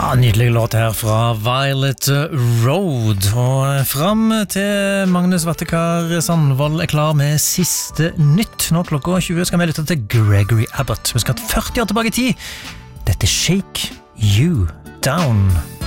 Nydelig låt her fra Violet Road. Og fram til Magnus Vattekar Sandvold klar med siste nytt. Nå klokka 20 skal vi lytte til Gregory Abbott. Vi skal 40 år tilbake i tid. Dette er Shake You Down.